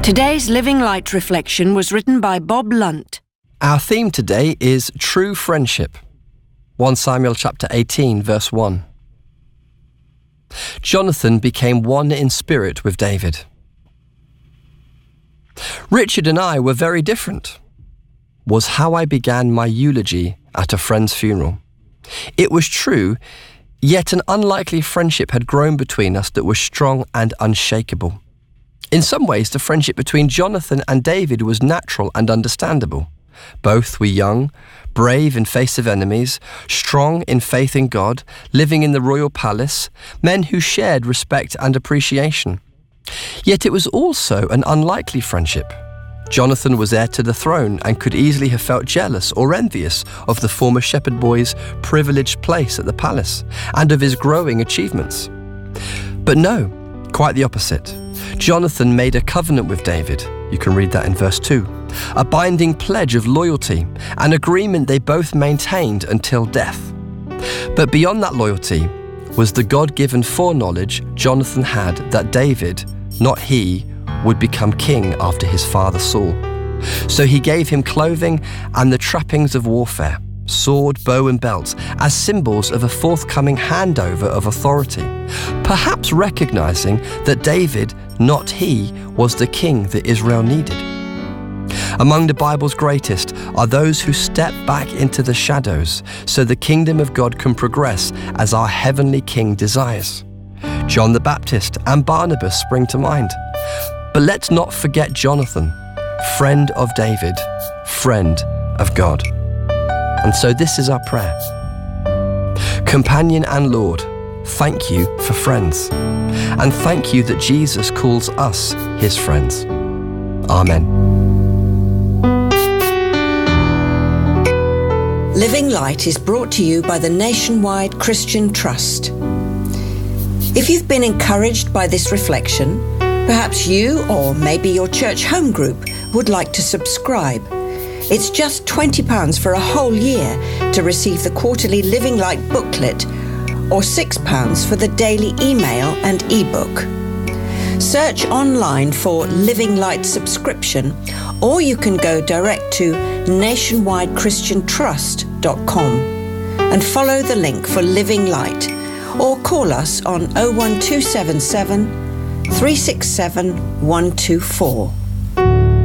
Today's Living Light reflection was written by Bob Lunt. Our theme today is true friendship. 1 Samuel chapter 18, verse 1. Jonathan became one in spirit with David. Richard and I were very different, was how I began my eulogy at a friend's funeral. It was true, yet an unlikely friendship had grown between us that was strong and unshakable. In some ways, the friendship between Jonathan and David was natural and understandable. Both were young, brave in face of enemies, strong in faith in God, living in the royal palace, men who shared respect and appreciation. Yet it was also an unlikely friendship. Jonathan was heir to the throne and could easily have felt jealous or envious of the former shepherd boy's privileged place at the palace and of his growing achievements. But no, quite the opposite. Jonathan made a covenant with David. You can read that in verse 2. A binding pledge of loyalty, an agreement they both maintained until death. But beyond that loyalty was the God-given foreknowledge Jonathan had that David, not he, would become king after his father Saul. So he gave him clothing and the trappings of warfare, sword, bow and belt, as symbols of a forthcoming handover of authority, perhaps recognizing that David, not he, was the king that Israel needed. Among the Bible's greatest are those who step back into the shadows so the kingdom of God can progress as our heavenly King desires. John the Baptist and Barnabas spring to mind. But let's not forget Jonathan, friend of David, friend of God. And so this is our prayer. Companion and Lord, thank you for friends. And thank you that Jesus calls us his friends. Amen. Living Light is brought to you by the Nationwide Christian Trust. If you've been encouraged by this reflection, perhaps you or maybe your church home group would like to subscribe. It's just £20 for a whole year to receive the quarterly Living Light booklet, or £6 for the daily email and ebook. Search online for Living Light subscription, or you can go direct to nationwidechristiantrust.com and follow the link for Living Light, or call us on 01277 367 124.